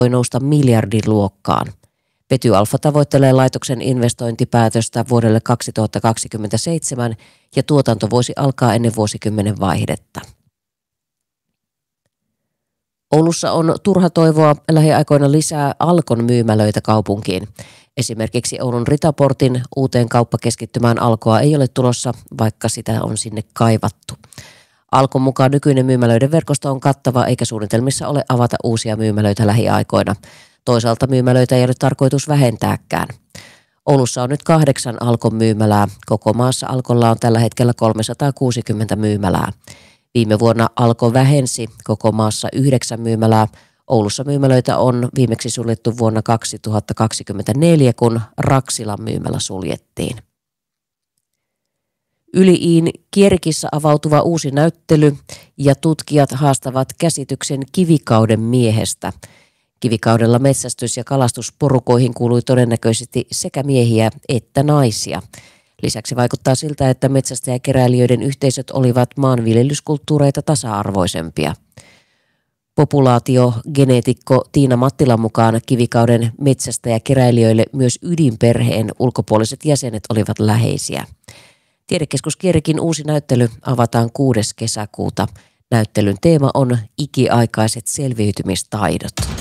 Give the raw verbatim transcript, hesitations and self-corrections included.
voi nousta miljardin luokkaan. Pety Alfa tavoittelee laitoksen investointipäätöstä vuodelle kaksituhattakaksikymmentäseitsemän ja tuotanto voisi alkaa ennen vuosikymmenen vaihdetta. Oulussa on turha toivoa lähiaikoina lisää Alkon myymälöitä kaupunkiin. Esimerkiksi Oulun Ritaportin uuteen kauppakeskittymään Alkoa ei ole tulossa, vaikka sitä on sinne kaivattu. Alkon mukaan nykyinen myymälöiden verkosto on kattava eikä suunnitelmissa ole avata uusia myymälöitä lähiaikoina. Toisaalta myymälöitä ei ole tarkoitus vähentääkään. Oulussa on nyt kahdeksan Alkon myymälää. Koko maassa Alkolla on tällä hetkellä kolmesataakuusikymmentä myymälää. Viime vuonna Alko vähensi koko maassa yhdeksän myymälää. Oulussa myymälöitä on viimeksi suljettu vuonna kaksituhattakaksikymmentäneljä, kun Raksilan myymälä suljettiin. Yli-Iin Kierikissa avautuva uusi näyttely ja tutkijat haastavat käsityksen kivikauden miehestä. Kivikaudella metsästys- ja kalastusporukoihin kuului todennäköisesti sekä miehiä että naisia. Lisäksi vaikuttaa siltä, että metsästäjäkeräilijöiden yhteisöt olivat maanviljelyskulttuureita tasa-arvoisempia. Populaatiogeneetikko Tiina Mattilan mukaan kivikauden metsästäjäkeräilijöille myös ydinperheen ulkopuoliset jäsenet olivat läheisiä. Tiedekeskus Kierikin uusi näyttely avataan kuudes kesäkuuta. Näyttelyn teema on ikiaikaiset selviytymistaidot.